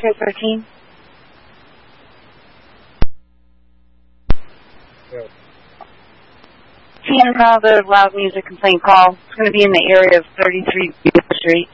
13. Yeah. Another loud music complaint call. It's going to be in the area of 33 Beale Street.